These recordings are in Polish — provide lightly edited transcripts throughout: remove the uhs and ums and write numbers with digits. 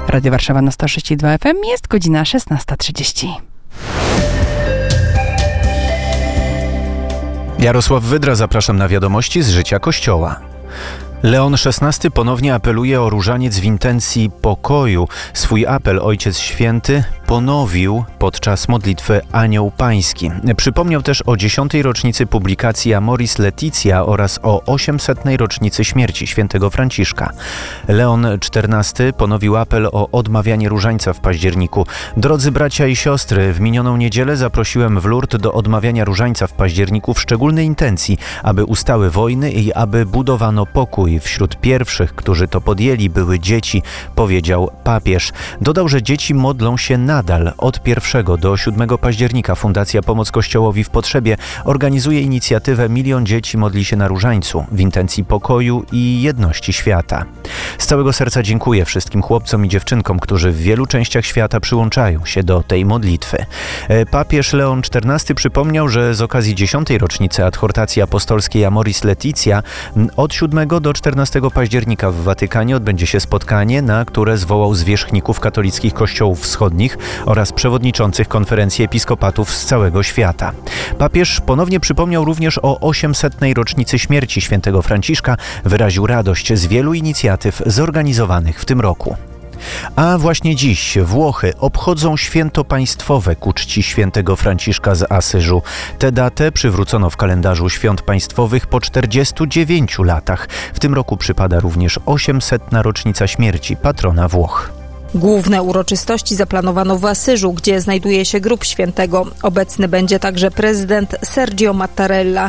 Radio Warszawa na 106,2 FM, jest godzina 16:30. Jarosław Wydra, zapraszam na wiadomości z życia Kościoła. Leon XVI ponownie apeluje o różaniec w intencji pokoju. Swój apel Ojciec Święty ponowił podczas modlitwy Anioł Pański. Przypomniał też o 10. rocznicy publikacji Amoris Laetitia oraz o 800. rocznicy śmierci świętego Franciszka. Leon XIV ponowił apel o odmawianie różańca w październiku. Drodzy bracia i siostry, w minioną niedzielę zaprosiłem w Lourdes do odmawiania różańca w październiku w szczególnej intencji, aby ustały wojny i aby budowano pokój. Wśród pierwszych, którzy to podjęli, były dzieci, powiedział papież. Dodał, że dzieci modlą się nadal. Od 1 do 7 października Fundacja Pomoc Kościołowi w Potrzebie organizuje inicjatywę Milion Dzieci Modli się na Różańcu w intencji pokoju i jedności świata. Z całego serca dziękuję wszystkim chłopcom i dziewczynkom, którzy w wielu częściach świata przyłączają się do tej modlitwy. Papież Leon XIV przypomniał, że z okazji 10. rocznicy adhortacji apostolskiej Amoris Laetitia od 7 do 14 października w Watykanie odbędzie się spotkanie, na które zwołał zwierzchników katolickich kościołów wschodnich oraz przewodniczących konferencji episkopatów z całego świata. Papież ponownie przypomniał również o 800. rocznicy śmierci świętego Franciszka, wyraził radość z wielu inicjatyw zorganizowanych w tym roku. A właśnie dziś Włochy obchodzą święto państwowe ku czci świętego Franciszka z Asyżu. Tę datę przywrócono w kalendarzu świąt państwowych po 49 latach. W tym roku przypada również 800. rocznica śmierci patrona Włoch. Główne uroczystości zaplanowano w Asyżu, gdzie znajduje się grób świętego. Obecny będzie także prezydent Sergio Mattarella.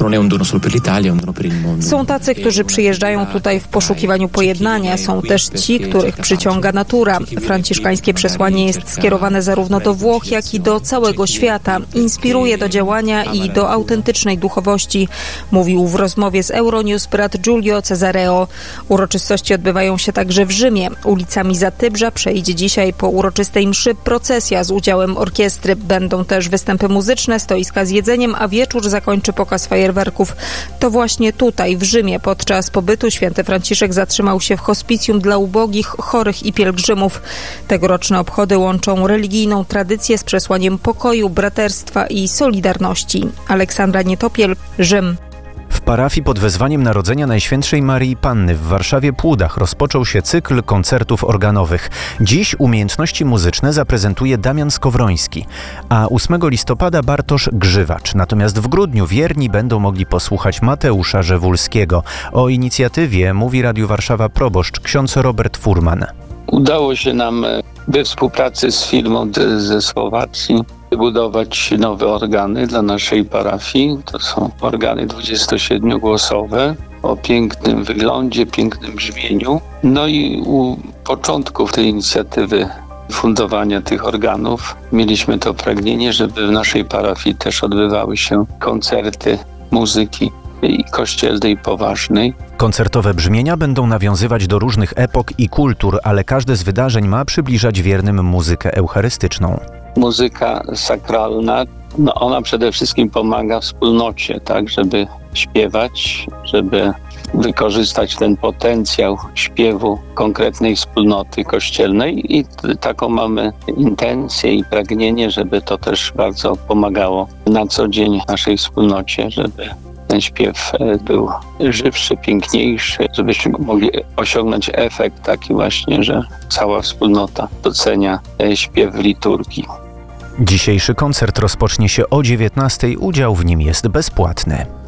Są tacy, którzy przyjeżdżają tutaj w poszukiwaniu pojednania. Są też ci, których przyciąga natura. Franciszkańskie przesłanie jest skierowane zarówno do Włoch, jak i do całego świata. Inspiruje do działania i do autentycznej duchowości, mówił w rozmowie z Euronews brat Giulio Cesareo. Uroczystości odbywają się także w Rzymie. Ulicami Zatybrza przejdzie dzisiaj po uroczystej mszy procesja z udziałem orkiestry. Będą też występy muzyczne, stoiska z jedzeniem, a wieczór zakończy pokaz fajerwerków. To właśnie tutaj, w Rzymie, podczas pobytu święty Franciszek zatrzymał się w hospicjum dla ubogich, chorych i pielgrzymów. Tegoroczne obchody łączą religijną tradycję z przesłaniem pokoju, braterstwa i solidarności. Aleksandra Nietopiel, Rzym. W parafii pod wezwaniem Narodzenia Najświętszej Maryi Panny w Warszawie Płudach rozpoczął się cykl koncertów organowych. Dziś umiejętności muzyczne zaprezentuje Damian Skowroński, a 8 listopada Bartosz Grzywacz. Natomiast w grudniu wierni będą mogli posłuchać Mateusza Rzewulskiego. O inicjatywie mówi Radiu Warszawa proboszcz ksiądz Robert Furman. Udało się nam we współpracy z firmą ze Słowacji wybudować nowe organy dla naszej parafii. To są organy 27-głosowe o pięknym wyglądzie, pięknym brzmieniu. No i u początków tej inicjatywy fundowania tych organów mieliśmy to pragnienie, żeby w naszej parafii też odbywały się koncerty muzyki i kościelnej, poważnej. Koncertowe brzmienia będą nawiązywać do różnych epok i kultur, ale każde z wydarzeń ma przybliżać wiernym muzykę eucharystyczną. Muzyka sakralna, ona przede wszystkim pomaga wspólnocie, tak, żeby śpiewać, żeby wykorzystać ten potencjał śpiewu konkretnej wspólnoty kościelnej i taką mamy intencję i pragnienie, żeby to też bardzo pomagało na co dzień naszej wspólnocie, żeby ten śpiew był żywszy, piękniejszy, żebyśmy mogli osiągnąć efekt taki właśnie, że cała wspólnota docenia śpiew w liturgii. Dzisiejszy koncert rozpocznie się o 19:00. Udział w nim jest bezpłatny.